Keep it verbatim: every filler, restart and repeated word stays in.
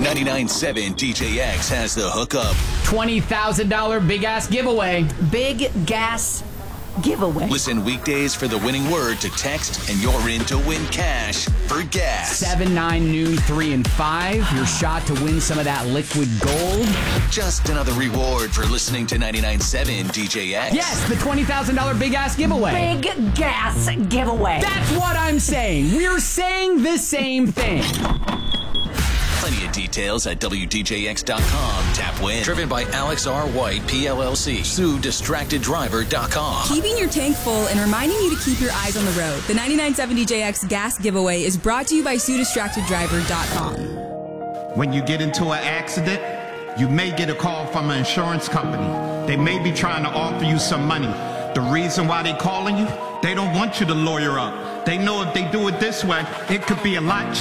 ninety-nine point seven D J X has the hookup. twenty thousand dollars big-ass giveaway. Big gas giveaway. Listen weekdays for the winning word to text, and you're in to win cash for gas. seven, nine, noon, three, and five. Your shot to win some of that liquid gold. Just another reward for listening to ninety-nine point seven D J X. Yes, the twenty thousand dollars big-ass giveaway. Big gas giveaway. That's what I'm saying. We're saying the same thing. Plenty of details at W D J X dot com. Tap win. Driven by Alex R. White, P L L C. Sue Distracted Driver dot com. Keeping your tank full and reminding you to keep your eyes on the road. The ninety-nine point seven D J X gas giveaway is brought to you by Sue Distracted Driver dot com. When you get into an accident, you may get a call from an insurance company. They may be trying to offer you some money. The reason why they're calling you, they don't want you to lawyer up. They know if they do it this way, it could be a lot